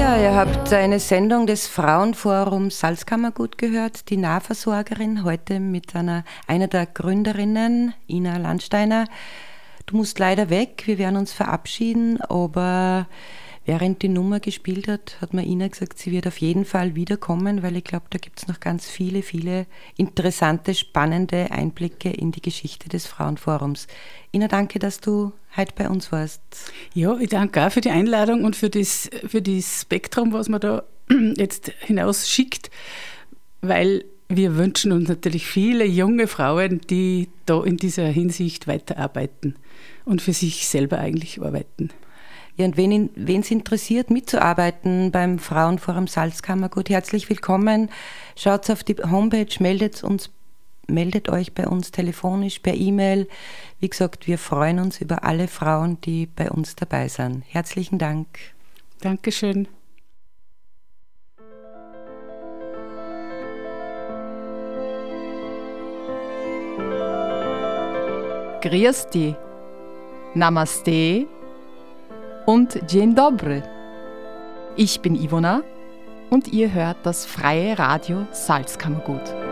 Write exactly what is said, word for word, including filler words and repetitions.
Ja, ihr habt eine Sendung des Frauenforums Salzkammergut gehört, die Nahversorgerin, heute mit einer, einer der Gründerinnen, Ina Landsteiner. Du musst leider weg, wir werden uns verabschieden, aber während die Nummer gespielt hat, hat mir Ina gesagt, sie wird auf jeden Fall wiederkommen, weil ich glaube, da gibt es noch ganz viele, viele interessante, spannende Einblicke in die Geschichte des Frauenforums. Ina, danke, dass du heute bei uns warst. Ja, ich danke auch für die Einladung und für das, für das Spektrum, was man da jetzt hinausschickt, weil wir wünschen uns natürlich viele junge Frauen, die da in dieser Hinsicht weiterarbeiten und für sich selber eigentlich arbeiten. Ja, und wen es interessiert, mitzuarbeiten beim Frauenforum Salzkammergut, herzlich willkommen. Schaut auf die Homepage, meldet uns, meldet euch bei uns telefonisch, per E-Mail. Wie gesagt, wir freuen uns über alle Frauen, die bei uns dabei sind. Herzlichen Dank. Dankeschön. Grüß dich, Namaste und Dzień dobry. Ich bin Ivona und ihr hört das freie Radio Salzkammergut.